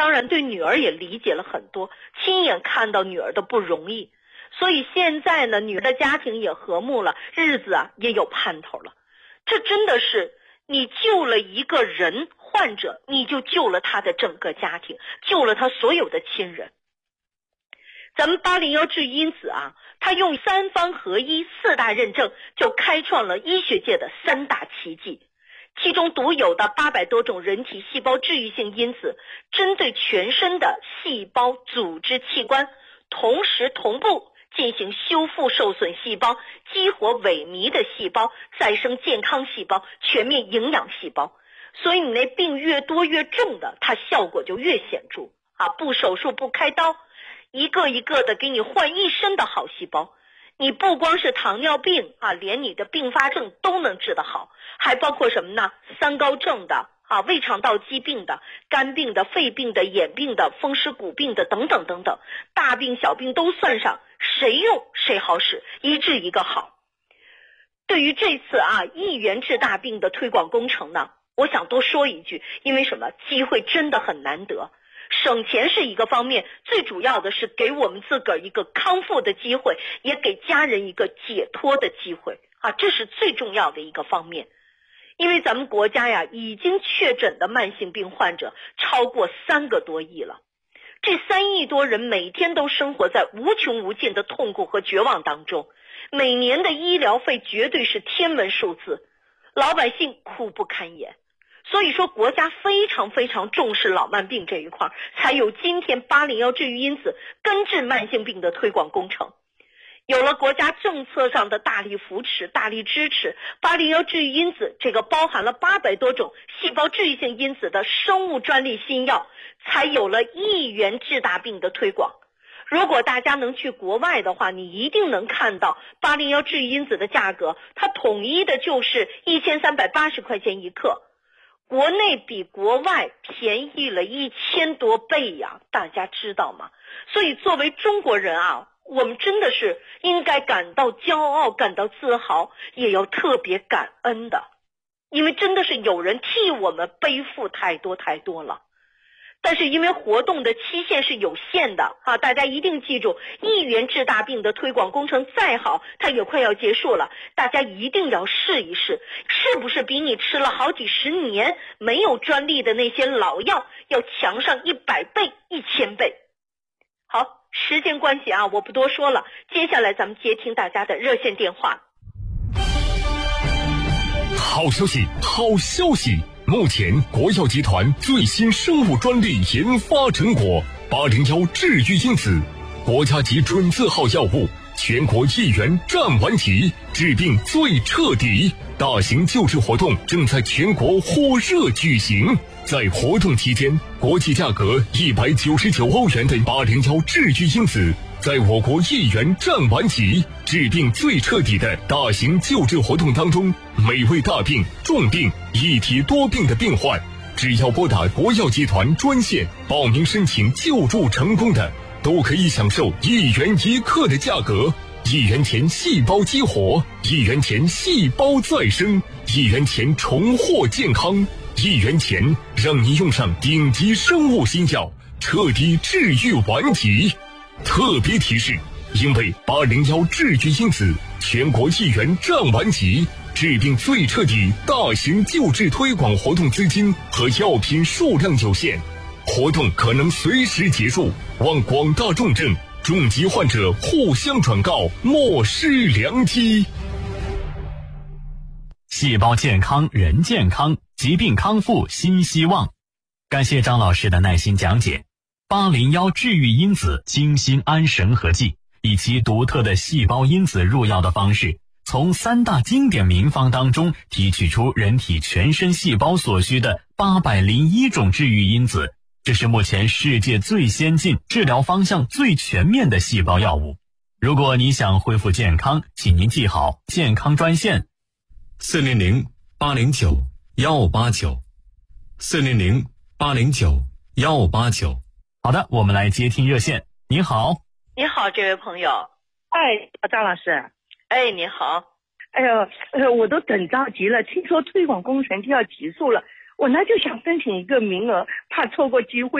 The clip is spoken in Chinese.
当然对女儿也理解了很多，亲眼看到女儿的不容易。所以现在呢，女儿的家庭也和睦了，日子也有盼头了。这真的是你救了一个人患者，你就救了他的整个家庭，救了他所有的亲人。咱们801治愈因子它用3方合一4大认证，就开创了医学界的3大奇迹。其中独有的800多种人体细胞治愈性因子，针对全身的细胞、组织、器官，同时同步进行修复受损细胞，激活萎靡的细胞，再生健康细胞，全面营养细胞。所以你那病越多越重的，它效果就越显著不手术不开刀，一个一个的给你换一身的好细胞。你不光是糖尿病连你的并发症都能治得好，还包括什么呢？3高症的胃肠道疾病的、肝病的、肺病的、眼病的、风湿骨病的等等等等，大病小病都算上，谁用谁好使，一治一个好。对于这次一元治大病的推广工程呢，我想多说一句，因为什么？机会真的很难得。省钱是一个方面，最主要的是给我们自个儿一个康复的机会，也给家人一个解脱的机会这是最重要的一个方面。因为咱们国家已经确诊的慢性病患者超过3个多亿了，这3亿多人每天都生活在无穷无尽的痛苦和绝望当中，每年的医疗费绝对是天文数字，老百姓苦不堪言。所以说国家非常非常重视老慢病这一块，才有今天801治愈因子根治慢性病的推广工程。有了国家政策上的大力扶持、大力支持，801治愈因子这个包含了800多种细胞治愈性因子的生物专利新药，才有了1元治大病的推广。如果大家能去国外的话，你一定能看到801治愈因子的价格，它统一的就是1380块钱一克。国内比国外便宜了1000多倍大家知道吗？所以作为中国人我们真的是应该感到骄傲，感到自豪，也要特别感恩的，因为真的是有人替我们背负太多太多了。但是因为活动的期限是有限的大家一定记住，1元治大病的推广工程再好，它也快要结束了，大家一定要试一试，是不是比你吃了好几十年没有专利的那些老药要强上100倍、1000倍。好，时间关系我不多说了，接下来咱们接听大家的热线电话。 好消息，好消息！目前国药集团最新生物专利研发成果801治愈因子，国家级准字号药物，全国1元占完齐，治病最彻底。大型救治活动正在全国火热举行。在活动期间，国际价格199欧元的801治愈因子，在我国1元占完齐，治病最彻底的大型救治活动当中，每位大病、重病、一体多病的病患，只要拨打国药集团专线报名申请救助成功的，都可以享受1元1克的价格，1元钱细胞激活，1元钱细胞再生，1元钱重获健康，1元钱让你用上顶级生物新药，彻底治愈顽疾。特别提示，因为801治愈因子全国1元占完齐，治病最彻底大型救治推广活动资金和药品数量有限，活动可能随时结束，望广大重症、重疾患者互相转告，莫失良机。 细胞健康，人健康，疾病康复新希望。感谢张老师的耐心讲解。801治愈因子精心安神合剂，以其独特的细胞因子入药的方式，从3大经典名方当中提取出人体全身细胞所需的801种治愈因子，这是目前世界最先进、治疗方向最全面的细胞药物。如果你想恢复健康，请您记好健康专线400-809-1589，400-809-1589。好的，我们来接听热线。您好。 你好，这位朋友。 张老师。 你好。 我都等着急了，听说推广工程就要结束了，我呢就想申请一个名额，怕错过机会。